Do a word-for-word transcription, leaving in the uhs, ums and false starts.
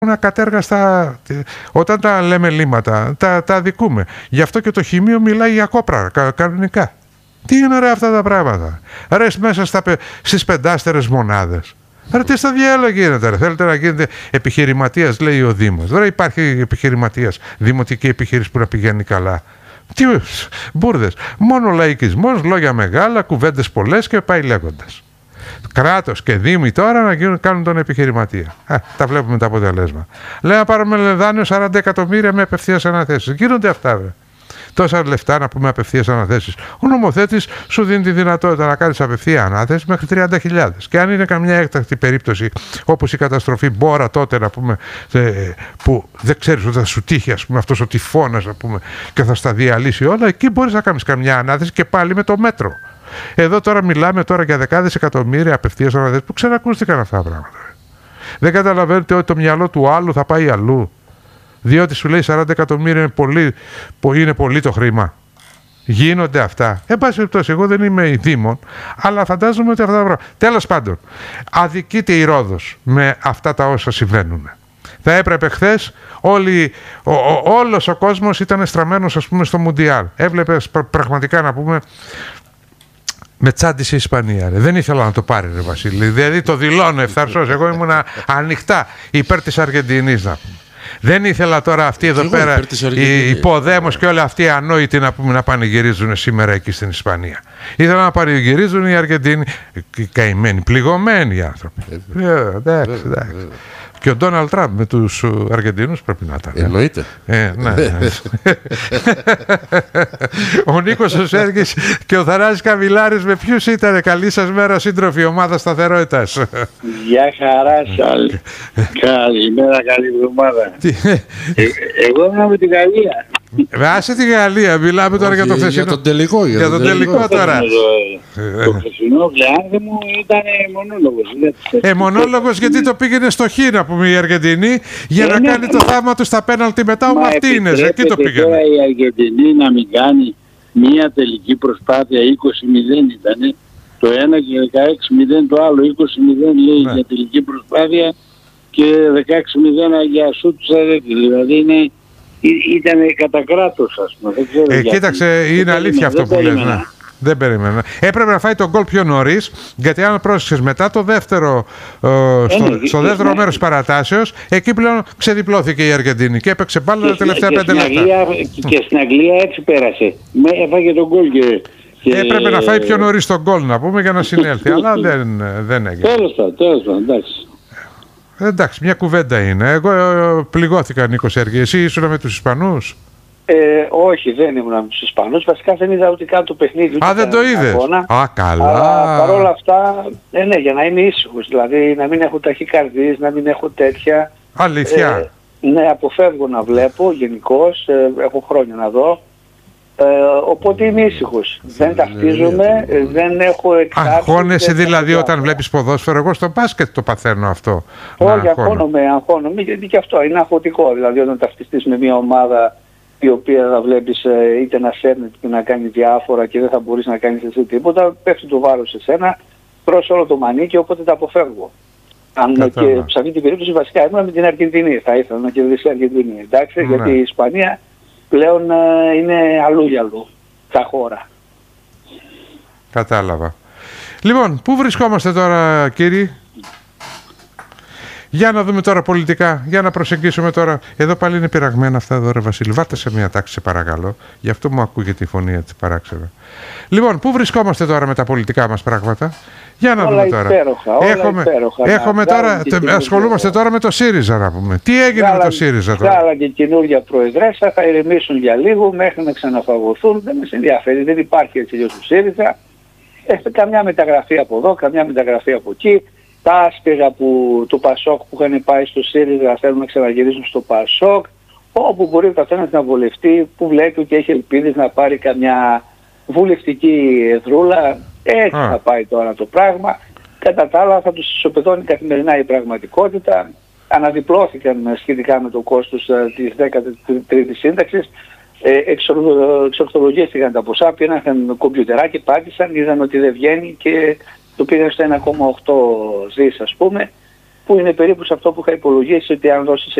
ακατέργαστα, όταν τα λέμε λύματα, τα, τα αδικούμε. Γι' αυτό και το χημείο μιλάει για κόπρα, κα, κανονικά. Τι είναι ρε αυτά τα πράγματα. Ρε μέσα στα, στις πεντάστερες μονάδες. Ρε τι στα διάλογα γίνεται ρε. Θέλετε να γίνετε επιχειρηματίας, λέει ο Δήμος. Ρε υπάρχει επιχειρηματίας, δημοτική επιχείρηση που να πηγαίνει καλά. Τι μπουρδες. Μόνο λαϊκισμός, λόγια μεγάλα, κουβέντες πολλές και πάει λέγοντας. Κράτος και δήμοι τώρα να γίνουν, κάνουν τον επιχειρηματία. Α, τα βλέπουμε τα αποτελέσματα. Λέει να πάρουμε δάνειο σαράντα εκατομμύρια με απευθείας αναθέσεις. Γίνονται αυτά, βέβαια. Τόσα λεφτά να πούμε απευθείας αναθέσεις. Ο νομοθέτης σου δίνει τη δυνατότητα να κάνεις απευθεία ανάθεση μέχρι τριάντα χιλιάδες. Και αν είναι καμιά έκτακτη περίπτωση, όπως η καταστροφή Μπόρα τότε, να πούμε, που δεν ξέρεις ότι θα σου τύχει, ας πούμε, αυτός ο τυφώνας, να πούμε, και θα στα διαλύσει όλα, εκεί μπορείς να κάνεις καμιά ανάθεση και πάλι με το μέτρο. Εδώ τώρα μιλάμε τώρα για δεκάδες εκατομμύρια απευθείας αναθέσεις που ξανακούστηκαν αυτά τα πράγματα. Δεν καταλαβαίνετε ότι το μυαλό του άλλου θα πάει αλλού. Διότι σου λέει σαράντα εκατομμύρια είναι πολύ, είναι πολύ το χρήμα. Γίνονται αυτά. Εν πάση περιπτώσει, εγώ δεν είμαι η Δήμων, αλλά φαντάζομαι ότι αυτά τα πράγματα. Τέλος πάντων, αδικείται η Ρόδος με αυτά τα όσα συμβαίνουν. Θα έπρεπε χθες όλοι, ο, ο, όλος ο κόσμος ήταν στραμμένος, ας πούμε, στο Μουντιάλ. Έβλεπες πραγματικά, να πούμε, με τσάντισε η Ισπανία. Ρε. Δεν ήθελα να το πάρει, ρε Βασίλη. Δηλαδή το δηλώνω ευθαρσώς. Εγώ ήμουνα ανοιχτά υπέρ της Αργεντινής, να πούμε. Δεν ήθελα τώρα αυτοί εδώ πέρα οι υποδέμος και όλοι αυτοί οι ανόητοι να, πούμε, να πανηγυρίζουν σήμερα εκεί στην Ισπανία. Ήθελα να πανηγυρίζουν οι Αργεντίνοι, οι καημένοι, πληγωμένοι οι άνθρωποι. Ε, εντάξει, εντάξει. Και ο Ντόναλντ Τραμπ με τους Αργεντινούς πρέπει να ήταν. Εννοείται. Ε, ναι, ναι. Ο Νίκος ο Σέργης και ο Θανάσης Καβιλάρης με ποιους ήταν? Καλή σας μέρα, σύντροφοι, ομάδα σταθερότητας. Γεια χαρά σας. Καλημέρα, καλή εβδομάδα. ε, εγώ είμαι με τη Γαλλία. Άσε τη Γαλλία, μιλάμε τώρα για το χθεσινό. Για τον τελικό, για τον τελικό τώρα. Το χθεσινό βλεάνδε μου ήταν μονόλογος. Ε, μονόλογος γιατί το πήγαινε στο χ, να πούμε, η Αργεντινή, για να κάνει το θαύμα του στα πέναλτι μετά ο Μαρτίνες. Εκεί το πήγαινε. Τώρα η Αργεντινή να μην κάνει μία τελική προσπάθεια, είκοσι μηδέν ήταν. Το ένα και δεκαέξι μηδέν το άλλο, είκοσι μηδέν λέει για τελική προσπάθεια και δεκαέξι μηδέν για σούτ του Σαρέτη. Δηλαδή είναι... Ήταν κατά κράτος, ας πούμε. Δεν ξέρω ε, γιατί. Κοίταξε, είναι δεν αλήθεια αυτό που λες. Ναι. Δεν περίμενα. Έπρεπε να φάει τον γκολ πιο νωρίς, γιατί αν πρόσεξες μετά το δεύτερο, ε, στο, ε, στο δεύτερο ναι. μέρος της παρατάσεως, εκεί πλέον ξεδιπλώθηκε η Αργεντινή και έπαιξε μπάλα τα τελευταία και πέντε λεπτά. Αγγλία, και στην Αγγλία έτσι πέρασε. Με έφαγε τον γκολ και... και... Έπρεπε να φάει πιο νωρίς τον γκολ, να πούμε, για να συνέλθει, αλλά δεν, δεν έγινε. Τέλος πάντων, τέλος πάντων, εντάξει. Εντάξει, μια κουβέντα είναι. Εγώ ε, πληγώθηκα, Νίκο Σέργη. Εσύ ήσουν με τους Ισπανούς? Ε, όχι, δεν ήμουν με τους Ισπανούς. Βασικά δεν είδα ούτε καν το παιχνίδι. Α, δεν το είδες? Α, καλά. Αλλά παρόλα αυτά, ε, ναι, για να είμαι ήσυχος. Δηλαδή να μην έχω ταχυκαρδίες, να μην έχω τέτοια. Αλήθεια. Ε, ναι, αποφεύγω να βλέπω γενικώς. Ε, έχω χρόνια να δω. Ε, οπότε είμαι ήσυχος. Δεν ταυτίζομαι, δεν έχω εξάρτηση. Αγχώνεσαι δηλαδή όταν βλέπεις ποδόσφαιρο? Εγώ στο μπάσκετ το παθαίνω αυτό. Όχι, αγχώνομαι, αγχώνομαι, γιατί και αυτό είναι αγχωτικό. Δηλαδή όταν ταυτιστείς με μια ομάδα η οποία θα βλέπεις είτε να σέρνει είτε να κάνει διάφορα και δεν θα μπορείς να κάνεις εσύ τίποτα, πέφτει το βάρος σε σένα, τρως όλο το μανίκι, οπότε τα αποφεύγω. Αν και σε αυτή την περίπτωση βασικά ήμουν με την Αργεντινή, θα ήθελα να κερδίσει η Αργεντινή, εντάξει, ναι. Γιατί η Ισπανία πλέον uh, είναι αλλού για αλλού, τα χώρα. Κατάλαβα. Λοιπόν, πού βρισκόμαστε τώρα, κύριοι? Για να δούμε τώρα πολιτικά, για να προσεγγίσουμε τώρα. Εδώ πάλι είναι πειραγμένα αυτά εδώ, ρε Βασίλη. Βάτε σε μια τάξη, σε παρακαλώ. Γι' αυτό μου ακούγεται η φωνή έτσι παράξενα. Λοιπόν, πού βρισκόμαστε τώρα με τα πολιτικά μας πράγματα? Για να όλα δούμε τώρα. Υπέροχα, όλα έχουμε υπέροχα, έχουμε τώρα, ασχολούμαστε τώρα με το ΣΥΡΙΖΑ, να πούμε. Τι έγινε Γάλα, με το ΣΥΡΙΖΑ τώρα? Γάλα και καινούργια προεδρέσα, θα ηρεμήσουν για λίγο μέχρι να ξαναφαγωθούν. Δεν μας ενδιαφέρει, δεν υπάρχει έτσι αλλιώς το ΣΥΡΙΖΑ. Έχετε καμιά μεταγραφή από εδώ, καμιά μεταγραφή από εκεί. Τα άσπηρα που το ΠΑΣΟΚ που είχαν πάει στο ΣΥΡΙΖΑ θέλουν να ξαναγυρίσουν στο ΠΑΣΟΚ. Όπου μπορεί ο καθένας να βολευτεί, που βλέπει ότι έχει ελπίδες να πάρει καμιά βουλευτική εδρούλα. Έτσι ah. θα πάει τώρα το πράγμα. Κατά τα άλλα θα τους ισοπεδώνει καθημερινά η πραγματικότητα. Αναδιπλώθηκαν σχετικά με το κόστος της δέκατης τρίτης σύνταξης. Ε, εξορθολογίστηκαν τα ποσά, πήραν κομπιουτεράκι, πάτησαν, είδαν ότι δεν βγαίνει και το πήγαν στο ένα κόμμα οκτώ δις, ας πούμε, που που είναι περίπου σε αυτό που είχα υπολογίσει, ότι αν δώσεις